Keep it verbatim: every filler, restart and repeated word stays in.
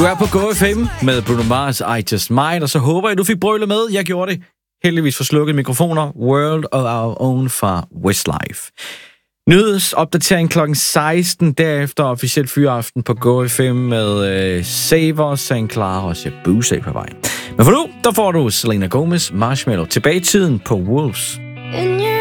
Du er på Go F M med Bruno Mars, I Just Might, og så håber jeg, du fik brølet med. Jeg gjorde det. Heldigvis for slukket mikrofoner. World of Our Own fra Westlife. Nyhedsopdatering klokken seksten, derefter officielt fyraften på Go F M med øh, Saver, Saint Clara og Shabusa på vej. Men for nu, der får du Selena Gomez, Marshmallow, tilbage i tiden på Wolves.